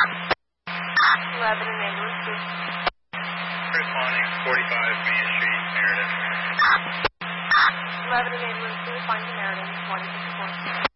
11 and ambulance 2. Responding 45 Main Street, Meriden. 11 and ambulance 2, responding to Meriden, 154.